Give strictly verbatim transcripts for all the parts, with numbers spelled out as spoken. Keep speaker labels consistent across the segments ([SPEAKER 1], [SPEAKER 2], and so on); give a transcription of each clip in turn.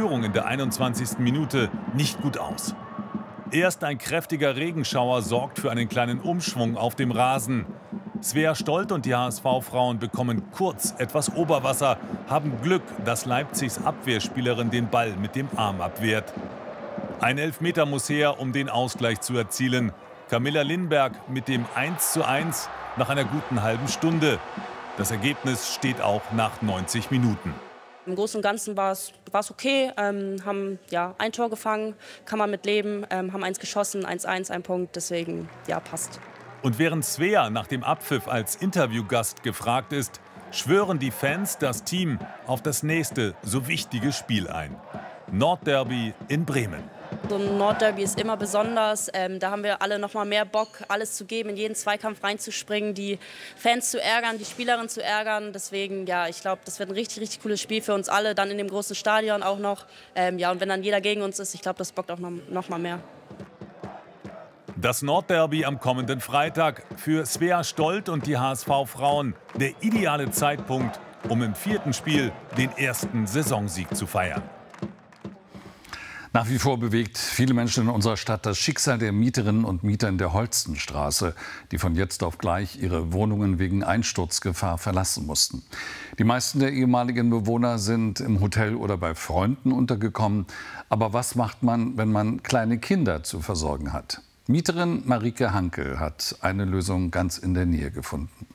[SPEAKER 1] Führung in der einundzwanzigsten Minute nicht gut aus. Erst ein kräftiger Regenschauer sorgt für einen kleinen Umschwung auf dem Rasen. Svea Stolt und die H S V-Frauen bekommen kurz etwas Oberwasser, haben Glück, dass Leipzigs Abwehrspielerin den Ball mit dem Arm abwehrt. Ein Elfmeter muss her, um den Ausgleich zu erzielen. Camilla Lindberg mit dem eins zu eins nach einer guten halben Stunde. Das Ergebnis steht auch nach neunzig Minuten.
[SPEAKER 2] Im Großen und Ganzen war es okay, ähm, haben ja, ein Tor gefangen, kann man mit leben, ähm, haben eins geschossen, eins eins, ein Punkt, deswegen ja, passt.
[SPEAKER 1] Und während Svea nach dem Abpfiff als Interviewgast gefragt ist, schwören die Fans das Team auf das nächste so wichtige Spiel ein. Nordderby in Bremen.
[SPEAKER 2] So ein Nordderby ist immer besonders. Ähm, da haben wir alle noch mal mehr Bock, alles zu geben, in jeden Zweikampf reinzuspringen, die Fans zu ärgern, die Spielerinnen zu ärgern. Deswegen, ja, ich glaube, das wird ein richtig, richtig cooles Spiel für uns alle. Dann in dem großen Stadion auch noch. Ähm, ja, und wenn dann jeder gegen uns ist, ich glaube, das bockt auch noch, noch mal mehr.
[SPEAKER 1] Das Nordderby am kommenden Freitag. Für Svea Stolt und die H S V-Frauen der ideale Zeitpunkt, um im vierten Spiel den ersten Saisonsieg zu feiern.
[SPEAKER 3] Nach wie vor bewegt viele Menschen in unserer Stadt das Schicksal der Mieterinnen und Mieter in der Holstenstraße, die von jetzt auf gleich ihre Wohnungen wegen Einsturzgefahr verlassen mussten. Die meisten der ehemaligen Bewohner sind im Hotel oder bei Freunden untergekommen. Aber was macht man, wenn man kleine Kinder zu versorgen hat? Mieterin Marike Hankel hat eine Lösung ganz in der Nähe gefunden.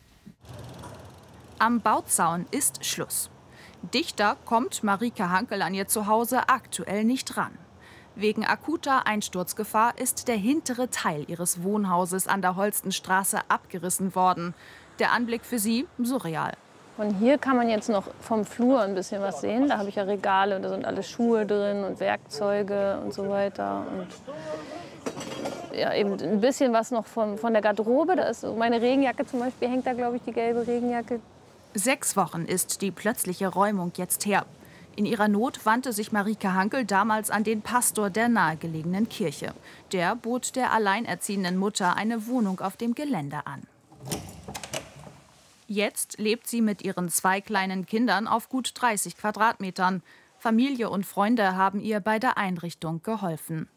[SPEAKER 4] Am Bauzaun ist Schluss. Dichter kommt Marike Hankel an ihr Zuhause aktuell nicht ran. Wegen akuter Einsturzgefahr ist der hintere Teil ihres Wohnhauses an der Holstenstraße abgerissen worden. Der Anblick für sie surreal.
[SPEAKER 5] Von hier kann man jetzt noch vom Flur ein bisschen was sehen. Da habe ich ja Regale und da sind alle Schuhe drin und Werkzeuge und so weiter. Und ja, eben ein bisschen was noch von, von der Garderobe. Da ist so meine Regenjacke zum Beispiel, hängt da, glaube ich, die gelbe Regenjacke.
[SPEAKER 4] Sechs Wochen ist die plötzliche Räumung jetzt her. In ihrer Not wandte sich Marike Hankel damals an den Pastor der nahegelegenen Kirche. Der bot der alleinerziehenden Mutter eine Wohnung auf dem Gelände an. Jetzt lebt sie mit ihren zwei kleinen Kindern auf gut dreißig Quadratmetern. Familie und Freunde haben ihr bei der Einrichtung geholfen.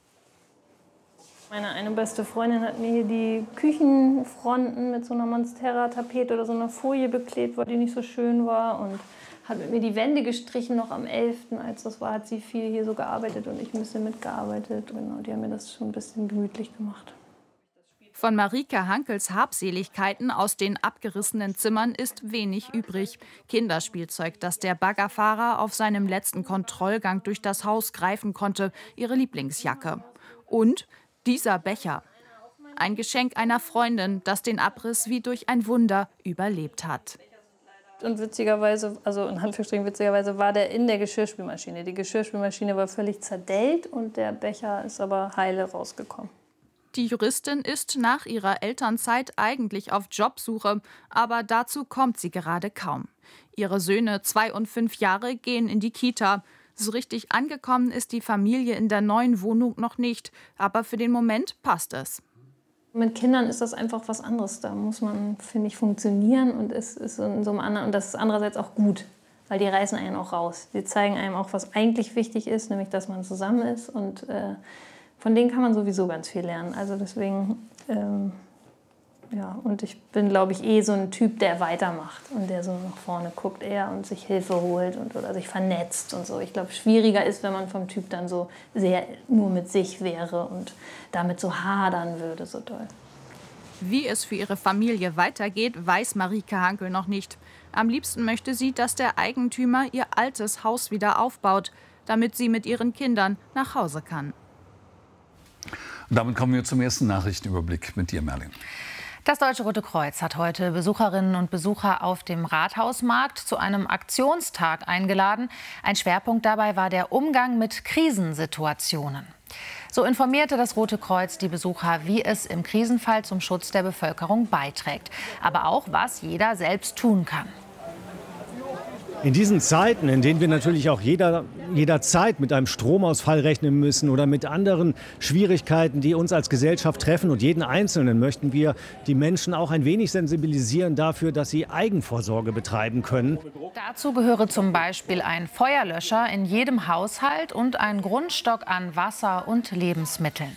[SPEAKER 5] Meine eine beste Freundin hat mir hier die Küchenfronten mit so einer Monstera-Tapete oder so einer Folie beklebt, weil die nicht so schön war. Und hat mit mir die Wände gestrichen noch am elften Als das war, hat sie viel hier so gearbeitet und ich ein bisschen mitgearbeitet. Genau, die haben mir das schon ein bisschen gemütlich gemacht.
[SPEAKER 4] Von Marike Hankels Habseligkeiten aus den abgerissenen Zimmern ist wenig übrig. Kinderspielzeug, das der Baggerfahrer auf seinem letzten Kontrollgang durch das Haus greifen konnte, ihre Lieblingsjacke. Und dieser Becher. Ein Geschenk einer Freundin, das den Abriss wie durch ein Wunder überlebt hat.
[SPEAKER 5] Und witzigerweise, also in Anführungsstrichen witzigerweise, war der in der Geschirrspülmaschine. Die Geschirrspülmaschine war völlig zerdellt und der Becher ist aber heile rausgekommen.
[SPEAKER 4] Die Juristin ist nach ihrer Elternzeit eigentlich auf Jobsuche, aber dazu kommt sie gerade kaum. Ihre Söhne, zwei und fünf Jahre, gehen in die Kita. So richtig angekommen ist die Familie in der neuen Wohnung noch nicht, aber für den Moment passt es.
[SPEAKER 5] Mit Kindern ist das einfach was anderes. Da muss man, finde ich, funktionieren und es ist in so einem anderen, und das ist andererseits auch gut, weil die reißen einen auch raus. Die zeigen einem auch, was eigentlich wichtig ist, nämlich, dass man zusammen ist und äh, von denen kann man sowieso ganz viel lernen. Also deswegen, ähm, ja, und ich bin, glaube ich, eh so ein Typ, der weitermacht und der so nach vorne guckt eher und sich Hilfe holt und oder sich vernetzt und so. Ich glaube, schwieriger ist, wenn man vom Typ dann so sehr nur mit sich wäre und damit so hadern würde, so doll.
[SPEAKER 4] Wie es für ihre Familie weitergeht, weiß Marike Hankel noch nicht. Am liebsten möchte sie, dass der Eigentümer ihr altes Haus wieder aufbaut, damit sie mit ihren Kindern nach Hause kann.
[SPEAKER 3] Und damit kommen wir zum ersten Nachrichtenüberblick mit dir, Merlin.
[SPEAKER 6] Das Deutsche Rote Kreuz hat heute Besucherinnen und Besucher auf dem Rathausmarkt zu einem Aktionstag eingeladen. Ein Schwerpunkt dabei war der Umgang mit Krisensituationen. So informierte das Rote Kreuz die Besucher, wie es im Krisenfall zum Schutz der Bevölkerung beiträgt. Aber auch, was jeder selbst tun kann.
[SPEAKER 7] In diesen Zeiten, in denen wir natürlich auch jeder, jederzeit mit einem Stromausfall rechnen müssen oder mit anderen Schwierigkeiten, die uns als Gesellschaft treffen und jeden Einzelnen, möchten wir die Menschen auch ein wenig sensibilisieren dafür, dass sie Eigenvorsorge betreiben können.
[SPEAKER 6] Dazu gehöre zum Beispiel ein Feuerlöscher in jedem Haushalt und ein Grundstock an Wasser und Lebensmitteln.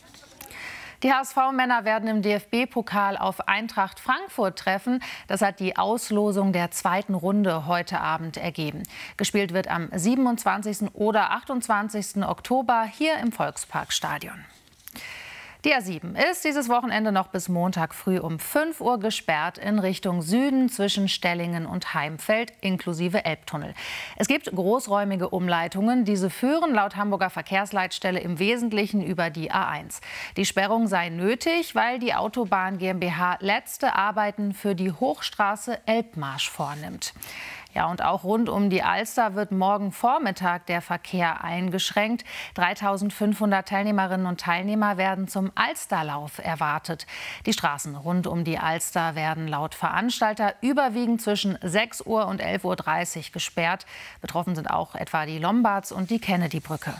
[SPEAKER 6] Die H S V-Männer werden im D F B-Pokal auf Eintracht Frankfurt treffen. Das hat die Auslosung der zweiten Runde heute Abend ergeben. Gespielt wird am siebenundzwanzigsten oder achtundzwanzigsten Oktober hier im Volksparkstadion. Die A sieben ist dieses Wochenende noch bis Montag früh um fünf Uhr gesperrt in Richtung Süden zwischen Stellingen und Heimfeld inklusive Elbtunnel. Es gibt großräumige Umleitungen. Diese führen laut Hamburger Verkehrsleitstelle im Wesentlichen über die A eins. Die Sperrung sei nötig, weil die Autobahn GmbH letzte Arbeiten für die Hochstraße Elbmarsch vornimmt. Ja, und auch rund um die Alster wird morgen Vormittag der Verkehr eingeschränkt. dreitausendfünfhundert Teilnehmerinnen und Teilnehmer werden zum Alsterlauf erwartet. Die Straßen rund um die Alster werden laut Veranstalter überwiegend zwischen sechs Uhr und elf Uhr dreißig gesperrt. Betroffen sind auch etwa die Lombards und die Kennedy-Brücke.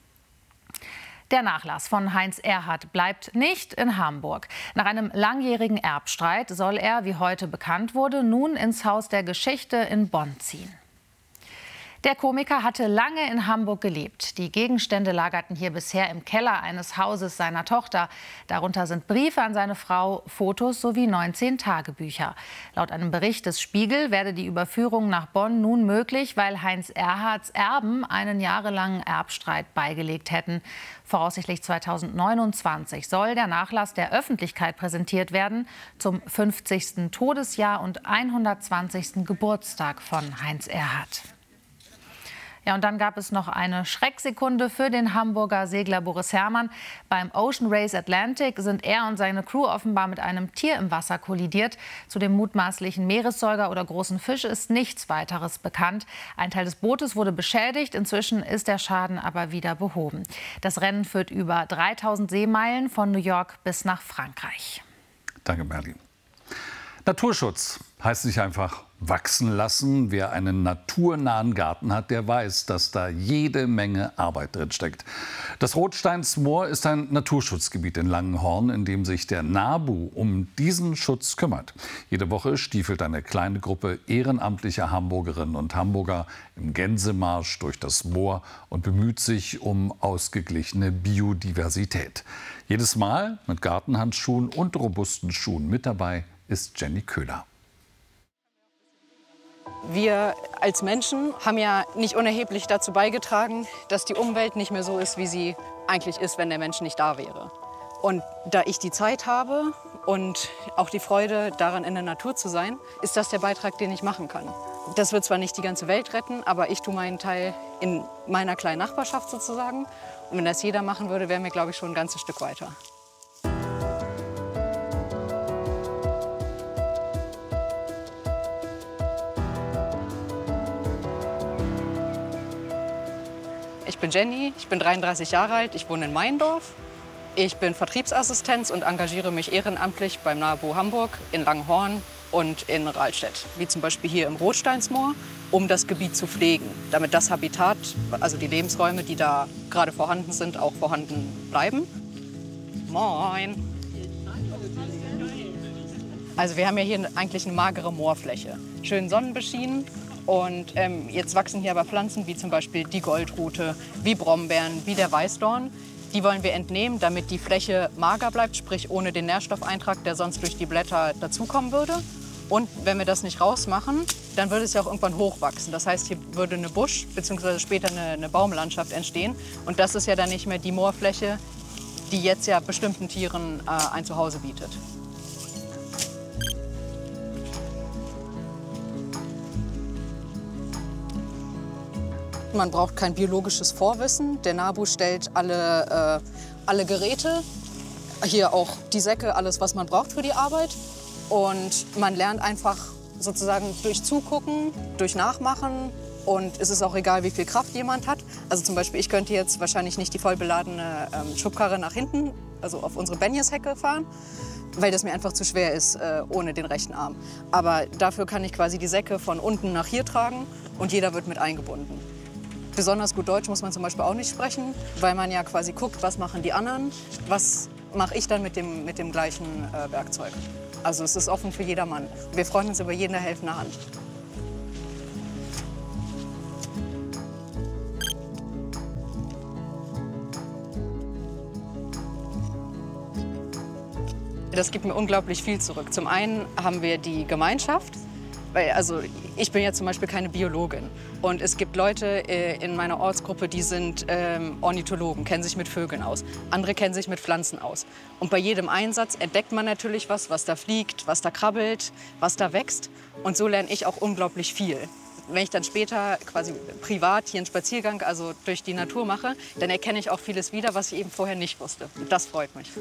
[SPEAKER 6] Der Nachlass von Heinz Erhardt bleibt nicht in Hamburg. Nach einem langjährigen Erbstreit soll er, wie heute bekannt wurde, nun ins Haus der Geschichte in Bonn ziehen. Der Komiker hatte lange in Hamburg gelebt. Die Gegenstände lagerten hier bisher im Keller eines Hauses seiner Tochter. Darunter sind Briefe an seine Frau, Fotos sowie neunzehn Tagebücher. Laut einem Bericht des Spiegel werde die Überführung nach Bonn nun möglich, weil Heinz Erhardts Erben einen jahrelangen Erbstreit beigelegt hätten. Voraussichtlich zweitausendneunundzwanzig soll der Nachlass der Öffentlichkeit präsentiert werden, zum fünfzigsten Todesjahr und hundertzwanzigsten Geburtstag von Heinz Erhardt. Ja, und dann gab es noch eine Schrecksekunde für den Hamburger Segler Boris Herrmann. Beim Ocean Race Atlantic sind er und seine Crew offenbar mit einem Tier im Wasser kollidiert. Zu dem mutmaßlichen Meeressäuger oder großen Fisch ist nichts Weiteres bekannt. Ein Teil des Bootes wurde beschädigt. Inzwischen ist der Schaden aber wieder behoben. Das Rennen führt über dreitausend Seemeilen von New York bis nach Frankreich.
[SPEAKER 3] Danke, Merlin. Naturschutz heißt nicht einfach wachsen lassen. Wer einen naturnahen Garten hat, der weiß, dass da jede Menge Arbeit drin steckt. Das Rotsteinsmoor ist ein Naturschutzgebiet in Langenhorn, in dem sich der NABU um diesen Schutz kümmert. Jede Woche stiefelt eine kleine Gruppe ehrenamtlicher Hamburgerinnen und Hamburger im Gänsemarsch durch das Moor und bemüht sich um ausgeglichene Biodiversität. Jedes Mal mit Gartenhandschuhen und robusten Schuhen. Mit dabei ist Jenny Köhler.
[SPEAKER 8] Wir als Menschen haben ja nicht unerheblich dazu beigetragen, dass die Umwelt nicht mehr so ist, wie sie eigentlich ist, wenn der Mensch nicht da wäre. Und da ich die Zeit habe und auch die Freude daran, in der Natur zu sein, ist das der Beitrag, den ich machen kann. Das wird zwar nicht die ganze Welt retten, aber ich tue meinen Teil in meiner kleinen Nachbarschaft sozusagen. Und wenn das jeder machen würde, wären wir, glaube ich, schon ein ganzes Stück weiter. Ich bin Jenny, ich bin dreiunddreißig Jahre alt, ich wohne in Meindorf. Ich bin Vertriebsassistenz und engagiere mich ehrenamtlich beim NABU Hamburg, in Langenhorn und in Rahlstedt, wie zum Beispiel hier im Rotsteinsmoor, um das Gebiet zu pflegen, damit das Habitat, also die Lebensräume, die da gerade vorhanden sind, auch vorhanden bleiben. Moin! Also wir haben ja hier eigentlich eine magere Moorfläche, schön sonnenbeschienen. Und ähm, jetzt wachsen hier aber Pflanzen wie zum Beispiel die Goldrute, wie Brombeeren, wie der Weißdorn. Die wollen wir entnehmen, damit die Fläche mager bleibt, sprich ohne den Nährstoffeintrag, der sonst durch die Blätter dazukommen würde. Und wenn wir das nicht rausmachen, dann würde es ja auch irgendwann hochwachsen. Das heißt, hier würde eine Busch- bzw. später eine, eine Baumlandschaft entstehen. Und das ist ja dann nicht mehr die Moorfläche, die jetzt ja bestimmten Tieren äh, ein Zuhause bietet. Man braucht kein biologisches Vorwissen. Der NABU stellt alle, äh, alle Geräte, hier auch die Säcke, alles, was man braucht für die Arbeit. Und man lernt einfach sozusagen durch Zugucken, durch Nachmachen. Und es ist auch egal, wie viel Kraft jemand hat. Also zum Beispiel, ich könnte jetzt wahrscheinlich nicht die vollbeladene ähm, Schubkarre nach hinten, also auf unsere Benjeshecke fahren, weil das mir einfach zu schwer ist, äh, ohne den rechten Arm. Aber dafür kann ich quasi die Säcke von unten nach hier tragen und jeder wird mit eingebunden. Besonders gut Deutsch muss man zum Beispiel auch nicht sprechen, weil man ja quasi guckt, was machen die anderen, was mache ich dann mit dem, mit dem gleichen äh, Werkzeug. Also es ist offen für jedermann. Wir freuen uns über jede helfende Hand. Das gibt mir unglaublich viel zurück. Zum einen haben wir die Gemeinschaft. Weil, also ich bin ja zum Beispiel keine Biologin. Und es gibt Leute äh, in meiner Ortsgruppe, die sind ähm, Ornithologen, kennen sich mit Vögeln aus. Andere kennen sich mit Pflanzen aus. Und bei jedem Einsatz entdeckt man natürlich was, was da fliegt, was da krabbelt, was da wächst. Und so lerne ich auch unglaublich viel. Wenn ich dann später quasi privat hier einen Spaziergang, also durch die Natur mache, dann erkenne ich auch vieles wieder, was ich eben vorher nicht wusste. Das freut mich.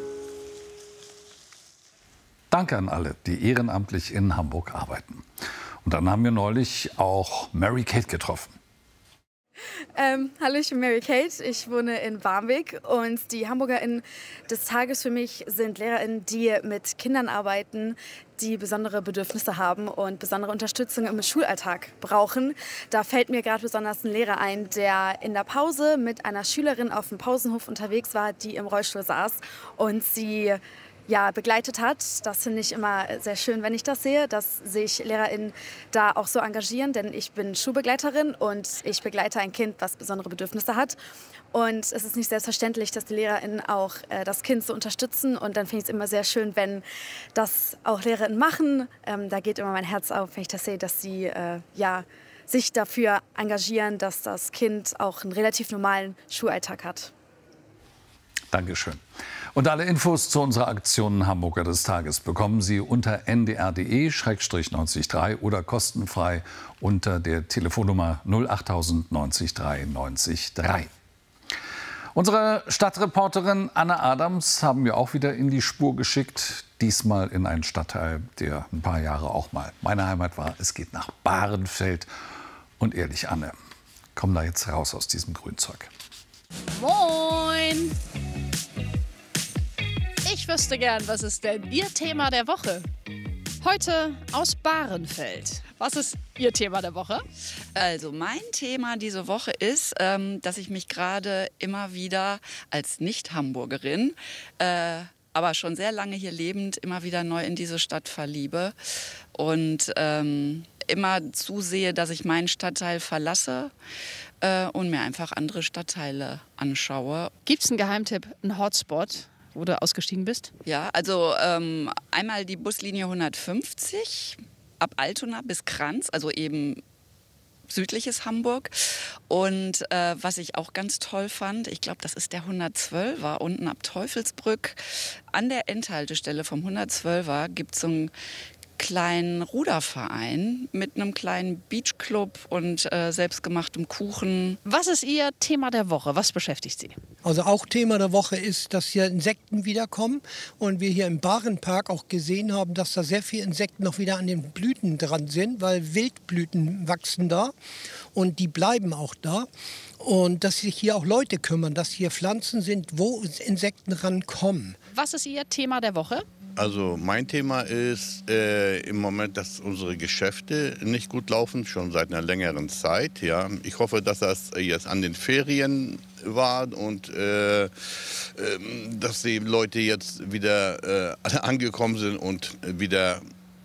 [SPEAKER 3] Danke an alle, die ehrenamtlich in Hamburg arbeiten. Und dann haben wir neulich auch Mary-Kate getroffen.
[SPEAKER 9] Ähm, hallo, ich bin Mary-Kate, ich wohne in Barmbek und die HamburgerInnen des Tages für mich sind LehrerInnen, die mit Kindern arbeiten, die besondere Bedürfnisse haben und besondere Unterstützung im Schulalltag brauchen. Da fällt mir gerade besonders ein Lehrer ein, der in der Pause mit einer Schülerin auf dem Pausenhof unterwegs war, die im Rollstuhl saß und sie ja, begleitet hat. Das finde ich immer sehr schön, wenn ich das sehe, dass sich LehrerInnen da auch so engagieren, denn ich bin Schulbegleiterin und ich begleite ein Kind, was besondere Bedürfnisse hat. Und es ist nicht selbstverständlich, dass die LehrerInnen auch äh, das Kind so unterstützen. Und dann finde ich es immer sehr schön, wenn das auch LehrerInnen machen. Ähm, da geht immer mein Herz auf, wenn ich das sehe, dass sie äh, ja, sich dafür engagieren, dass das Kind auch einen relativ normalen Schulalltag hat.
[SPEAKER 3] Dankeschön. Und alle Infos zu unserer Aktion Hamburger des Tages bekommen Sie unter n d r punkt d e Schrägstrich neunzig drei oder kostenfrei unter der Telefonnummer null acht tausend neunzig drei neunzig drei. Unsere Stadtreporterin Anne Adams haben wir auch wieder in die Spur geschickt. Diesmal in einen Stadtteil, der ein paar Jahre auch mal meine Heimat war. Es geht nach Bahrenfeld. Und ehrlich, Anne, komm da jetzt raus aus diesem Grünzeug.
[SPEAKER 10] Moin! Ich wüsste gern, was ist denn Ihr Thema der Woche? Heute aus Bahrenfeld. Was ist Ihr Thema der Woche?
[SPEAKER 11] Also mein Thema diese Woche ist, ähm, dass ich mich gerade immer wieder als Nicht-Hamburgerin, äh, aber schon sehr lange hier lebend, immer wieder neu in diese Stadt verliebe und ähm, immer zusehe, dass ich meinen Stadtteil verlasse äh, und mir einfach andere Stadtteile anschaue.
[SPEAKER 10] Gibt es einen Geheimtipp, einen Hotspot, wo du ausgestiegen bist?
[SPEAKER 11] Ja, also ähm, einmal die Buslinie hundertfünfzig ab Altona bis Kranz, also eben südliches Hamburg. Und äh, was ich auch ganz toll fand, ich glaube, das ist der hundertzwölfer, unten ab Teufelsbrück. An der Endhaltestelle vom hundertzwölfer gibt es so ein kleinen Ruderverein mit einem kleinen Beachclub und äh, selbstgemachtem Kuchen.
[SPEAKER 10] Was ist Ihr Thema der Woche? Was beschäftigt Sie?
[SPEAKER 12] Also auch Thema der Woche ist, dass hier Insekten wiederkommen und wir hier im Bahrenpark auch gesehen haben, dass da sehr viele Insekten noch wieder an den Blüten dran sind, weil Wildblüten wachsen da und die bleiben auch da. Und dass sich hier auch Leute kümmern, dass hier Pflanzen sind, wo Insekten rankommen.
[SPEAKER 10] Was ist Ihr Thema der Woche?
[SPEAKER 13] Also mein Thema ist äh, im Moment, dass unsere Geschäfte nicht gut laufen, schon seit einer längeren Zeit. Ja. Ich hoffe, dass das jetzt an den Ferien war und äh, äh, dass die Leute jetzt wieder äh, alle angekommen sind und wieder,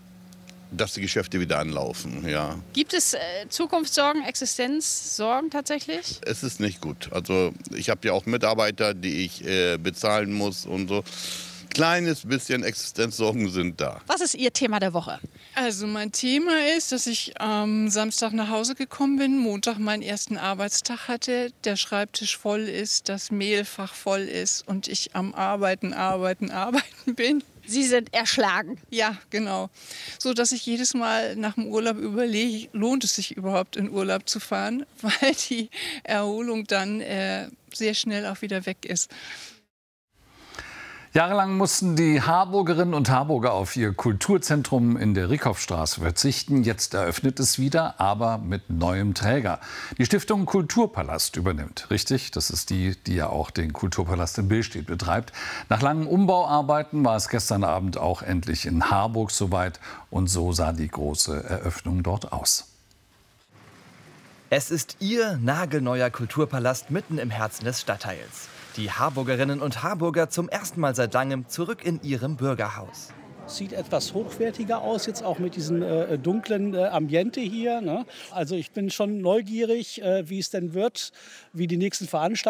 [SPEAKER 13] dass die Geschäfte wieder anlaufen. Ja.
[SPEAKER 10] Gibt es äh, Zukunftssorgen, Existenzsorgen tatsächlich?
[SPEAKER 13] Es ist nicht gut. Also ich habe ja auch Mitarbeiter, die ich äh, bezahlen muss und so. Kleines bisschen Existenzsorgen sind da.
[SPEAKER 10] Was ist Ihr Thema der Woche?
[SPEAKER 14] Also mein Thema ist, dass ich am Samstag nach Hause gekommen bin, Montag meinen ersten Arbeitstag hatte, der Schreibtisch voll ist, das Mailfach voll ist und ich am Arbeiten, Arbeiten, Arbeiten bin.
[SPEAKER 10] Sie sind erschlagen.
[SPEAKER 14] Ja, genau. So dass ich jedes Mal nach dem Urlaub überlege, lohnt es sich überhaupt in Urlaub zu fahren, weil die Erholung dann äh, sehr schnell auch wieder weg ist.
[SPEAKER 3] Jahrelang mussten die Harburgerinnen und Harburger auf ihr Kulturzentrum in der Rieckhoffstraße verzichten. Jetzt eröffnet es wieder, aber mit neuem Träger. Die Stiftung Kulturpalast übernimmt. Richtig, das ist die, die ja auch den Kulturpalast in Billstedt betreibt. Nach langen Umbauarbeiten war es gestern Abend auch endlich in Harburg soweit. Und so sah die große Eröffnung dort aus.
[SPEAKER 15] Es ist ihr nagelneuer Kulturpalast mitten im Herzen des Stadtteils. Die Harburgerinnen und Harburger zum ersten Mal seit langem zurück in ihrem Bürgerhaus.
[SPEAKER 16] Sieht etwas hochwertiger aus, jetzt auch mit diesem äh, dunklen äh, Ambiente hier. Ne? Also ich bin schon neugierig, äh, wie es denn wird, wie die nächsten Veranstaltungen